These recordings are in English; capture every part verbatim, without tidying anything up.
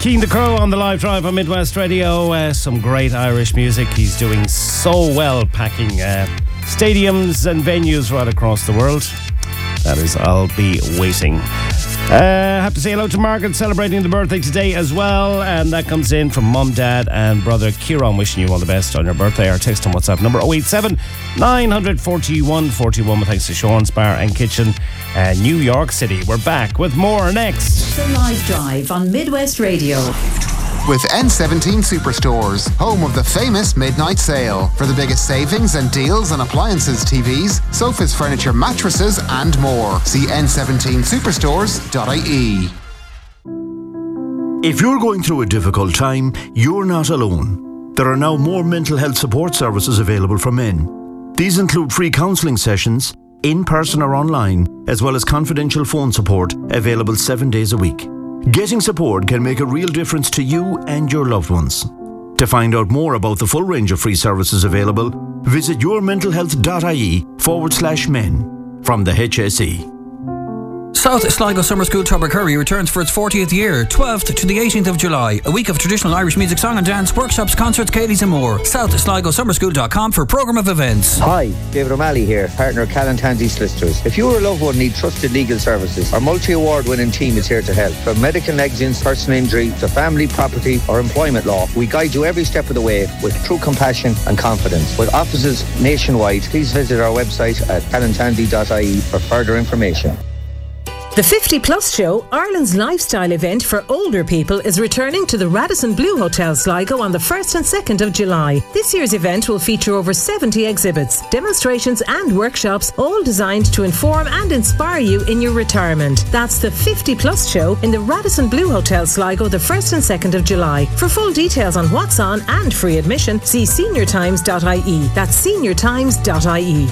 Keane the Crow on the live drive on Midwest Radio. Uh, some great Irish music. He's doing so well packing uh, stadiums and venues right across the world. That is I'll Be Waiting. Uh, have to say hello to Margaret, celebrating the birthday today as well, and that comes in from Mum, Dad and brother Kieran, wishing you all the best on your birthday. Our text on WhatsApp number oh eight seven, nine four one, four one, with thanks to Sean's Bar and Kitchen, uh, New York City. We're back with more next. The Live Drive on Midwest Radio. With N seventeen Superstores, home of the famous midnight sale. For the biggest savings and deals on appliances, T Vs, sofas, furniture, mattresses and more. See N seventeen superstores dot I E. If you're going through a difficult time, you're not alone. There are now more mental health support services available for men. These include free counselling sessions, in person or online, as well as confidential phone support available seven days a week. Getting support can make a real difference to you and your loved ones. To find out more about the full range of free services available, visit yourmentalhealth.ie forward slash men from the H S E. South Sligo Summer School Tubbercurry returns for its fortieth year, twelfth to the eighteenth of July. A week of traditional Irish music, song and dance, workshops, concerts, Katie's and more. south sligo summer school dot com for programme of events. Hi, David O'Malley here, partner of Callan Tansey Solicitors. If you or a loved one need trusted legal services, our multi-award winning team is here to help. From medical negligence, personal injury, to family, property or employment law, we guide you every step of the way with true compassion and confidence. With offices nationwide, please visit our website at callan tansey dot I E for further information. The fifty plus Show, Ireland's lifestyle event for older people, is returning to the Radisson Blu Hotel Sligo on the first and second of July. This year's event will feature over seventy exhibits, demonstrations and workshops, all designed to inform and inspire you in your retirement. That's the fifty plus Show in the Radisson Blu Hotel Sligo the first and second of July. For full details on what's on and free admission, see senior times dot I E. That's senior times dot I E.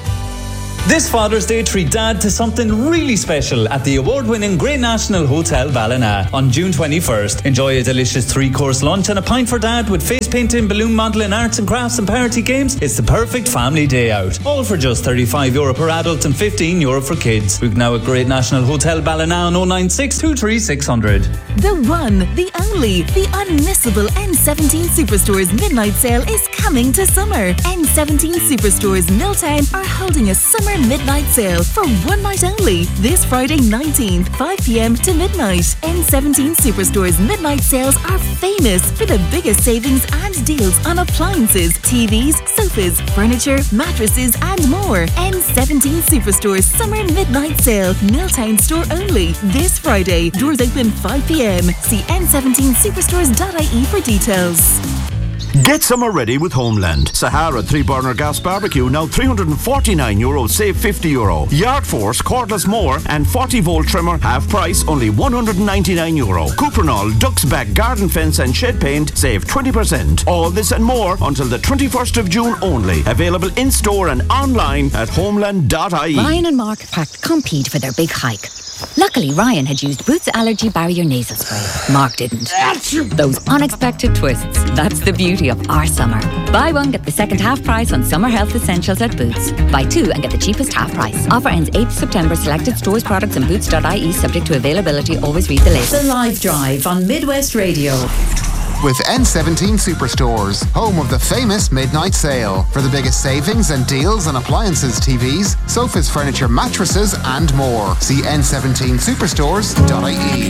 This Father's Day, treat Dad to something really special at the award-winning Grey National Hotel Ballina on June twenty-first. Enjoy a delicious three-course lunch and a pint for Dad with face painting, balloon modelling, arts and crafts and party games. It's the perfect family day out. All for just thirty-five euro per adult and fifteen euro for kids. Book now at Great National Hotel Ballina on oh nine six, two three six zero zero. The one, the only, the unmissable N seventeen Superstores midnight sale is coming to summer. N seventeen Superstores Milltown are holding a summer midnight sale for one night only. This Friday nineteenth, five p.m. to midnight. N seventeen Superstores midnight sales are famous for the biggest savings and deals on appliances, T Vs, sofas, furniture, mattresses and more. N seventeen Superstores summer midnight sale, Milltown store only. This Friday, doors open five p.m. See n seventeen superstores dot I E for details. Get summer ready with Homeland. Sahara three burner gas barbecue now three hundred forty-nine euro, save fifty euro. Yard Force cordless mower and forty volt trimmer half price, only one hundred ninety-nine euro. Cuprinol Ducks Back garden fence and shed paint, save twenty percent. All this and more until the twenty-first of June only. Available in store and online at homeland dot I E. Ryan and Mark packed Compete for their big hike. Luckily, Ryan had used Boots Allergy Barrier Nasal Spray. Mark didn't. Those unexpected twists. That's the beauty of our summer. Buy one, get the second half price on summer health essentials at Boots. Buy two and get the cheapest half price. Offer ends eighth September. Selected stores, products and boots dot I E subject to availability. Always read the list. The Live Drive on Midwest Radio. With N seventeen Superstores, home of the famous midnight sale. For the biggest savings and deals on appliances, T Vs, sofas, furniture, mattresses and more. See n seventeen superstores dot I E.